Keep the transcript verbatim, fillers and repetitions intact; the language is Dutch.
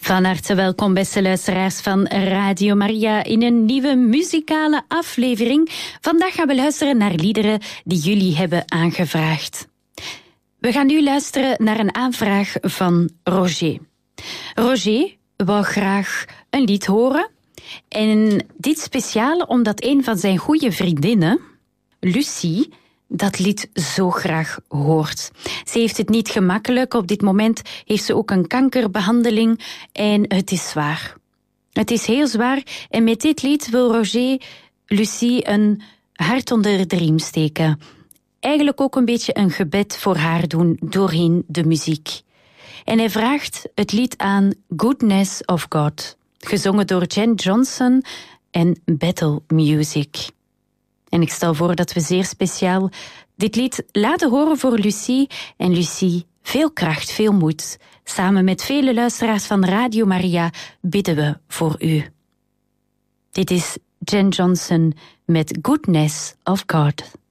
Van harte welkom, beste luisteraars van Radio Maria, in een nieuwe muzikale aflevering. Vandaag gaan we luisteren naar liederen die jullie hebben aangevraagd. We gaan nu luisteren naar een aanvraag van Roger. Roger wou graag een lied horen. En dit speciaal omdat een van zijn goede vriendinnen, Lucie, dat lied zo graag hoort. Ze heeft het niet gemakkelijk. Op dit moment heeft ze ook een kankerbehandeling en het is zwaar. Het is heel zwaar en met dit lied wil Roger Lucie een hart onder de riem steken. Eigenlijk ook een beetje een gebed voor haar doen doorheen de muziek. En hij vraagt het lied aan Goodness of God, gezongen door Jen Johnson en Battle Music. En ik stel voor dat we zeer speciaal dit lied laten horen voor Lucie. En Lucie, veel kracht, veel moed. Samen met vele luisteraars van Radio Maria bidden we voor u. Dit is Jen Johnson met Goodness of God.